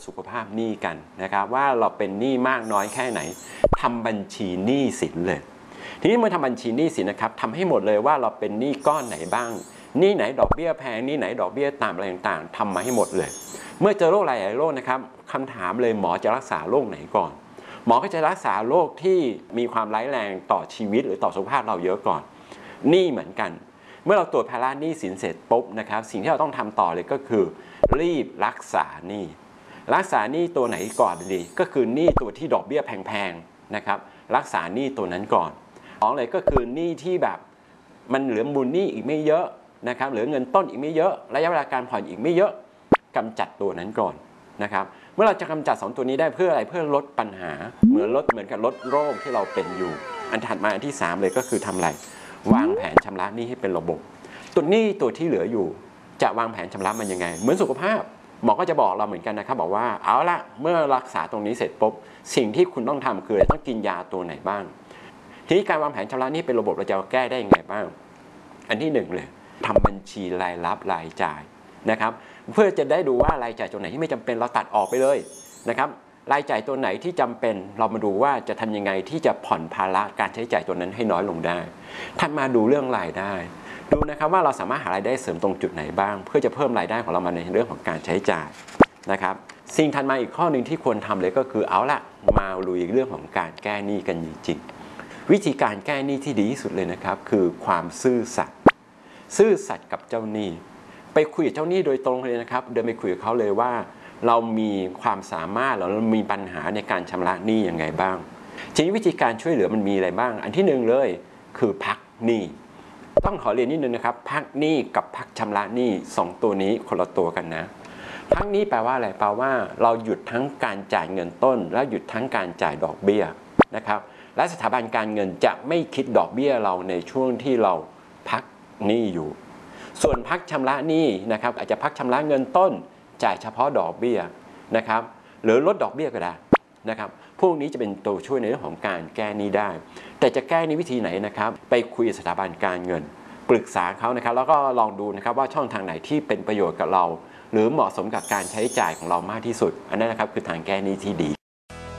สุขภาพหนี้กันนะครับว่าเราเป็นหนี้มากน้อยแค่ไหนทำบัญชีหนี้สินเลยทีนี้เมื่อทำบัญชีหนี้สินนะครับทำให้หมดเลยว่าเราเป็นหนี้ก้อนไหนบ้างหนี้ไหนดอกเบี้ยแพงหนี้ไหนดอกเบี้ยต่ำอะไรต่างๆทำมาให้หมดเลยเมื่อเจอโรคหลายๆโรคนะครับคำถามเลยหมอจะรักษาโรคไหนก่อนหมอก็จะรักษาโรคที่มีความร้ายแรงต่อชีวิตหรือต่อสุขภาพเราเยอะก่อนหนี้เหมือนกันเมื่อเราตรวจภาระหนี้สินเสร็จปุ๊บนะครับสิ่งที่เราต้องทำต่อเลยก็คือรีบรักษาหนี้รักษาหนี้ตัวไหนก่อนดีก็คือหนี้ตัวที่ดอกเบี้ยแพงๆนะครับรักษาหนี้ตัวนั้นก่อนของเลยก็คือหนี้ที่แบบมันเหลือมูลหนี้อีกไม่เยอะนะครับเหลือเงินต้นอีกไม่เยอะระยะเวลาการผ่อนอีกไม่เยอะกำจัดตัวนั้นก่อนนะครับเมื่อเราจะกำจัด2ตัวนี้ได้เพื่ออะไรเพื่อลดปัญหาเหมือนกับลดโรคที่เราเป็นอยู่อันถัดมาอันที่3เลยก็คือทำอะไรวางแผนชำระหนี้ให้เป็นระบบตัวหนี้ตัวที่เหลืออยู่จะวางแผนชำระมันยังไงเหมือนสุขภาพหมอก็จะบอกเราเหมือนกันนะครับบอกว่าเอาละเมื่อรักษาตรงนี้เสร็จปุ๊บสิ่งที่คุณต้องทำคือต้องกินยาตัวไหนบ้างทีนี้การวางแผนชำระหนี้เป็นระบบเราจะแก้ได้ยังไงบ้างอันที่1เลยทำบัญชีรายรับรายจ่ายนะครับเพื่อจะได้ดูว่ารายจ่ายตัวไหนที่ไม่จำเป็นเราตัดออกไปเลยนะครับรายจ่ายตัวไหนที่จำเป็นเรามาดูว่าจะทำยังไงที่จะผ่อนภาระการใช้จ่ายตัวนั้นให้น้อยลงได้ถัดมาดูเรื่องรายได้ดูนะครับว่าเราสามารถหารายได้เสริมตรงจุดไหนบ้างเพื่อจะเพิ่มรายได้ของเรามาในเรื่องของการใช้จ่ายนะครับสิ่งถัดมาอีกข้อหนึ่งที่ควรทำเลยก็คือเอาละมาลุยเรื่องของการแก้หนี้กันจริงๆวิธีการแก้หนี้ที่ดีที่สุดเลยนะครับคือความซื่อสัตย์กับเจ้าหนี้ไปคุยกับเจ้าหนี้โดยตรงเลยนะครับเดินไปคุยกับเขาเลยว่าเรามีความสามารถเรามีปัญหาในการชำระหนี้ยังไงบ้างทีนี้วิธีการช่วยเหลือมันมีอะไรบ้างอันที่1เลยคือพักหนี้ต้องขอเรียนนิดนึงนะครับพักหนี้กับพักชำระหนี้2ตัวนี้คนละตัวกันนะพักหนี้แปลว่าอะไรแปลว่าเราหยุดทั้งการจ่ายเงินต้นและหยุดทั้งการจ่ายดอกเบี้ยนะครับและสถาบันการเงินจะไม่คิดดอกเบี้ยเราในช่วงที่เราพักหนี้อยู่ส่วนพักชำระหนี้นะครับอาจจะพักชำระเงินต้นจ่ายเฉพาะดอกเบี้ยนะครับหรือลดดอกเบี้ยก็ได้นะครับพวกนี้จะเป็นตัวช่วยในเรื่องของการแก้หนี้ได้แต่จะแก้ในวิธีไหนนะครับไปคุยกับสถาบันการเงินปรึกษาเขานะครับแล้วก็ลองดูนะครับว่าช่องทางไหนที่เป็นประโยชน์กับเราหรือเหมาะสมกับการใช้จ่ายของเรามากที่สุดอันนั้นนะครับคือทางแก้หนี้ที่ดี